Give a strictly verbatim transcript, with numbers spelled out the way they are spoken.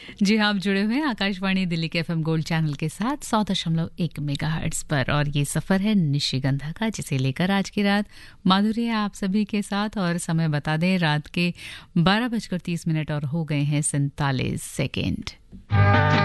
जी हाँ, आप जुड़े हुए हैं आकाशवाणी दिल्ली के एफएम गोल्ड चैनल के साथ सौ दशमलव एक मेगाहर्ट्ज पर और ये सफ़र है निशिगंधा का, जिसे लेकर आज की रात माधुरी है आप सभी के साथ। और समय बता दें, रात के बारह बजकर तीस मिनट और हो गए हैं सैंतालीस सेकेंड।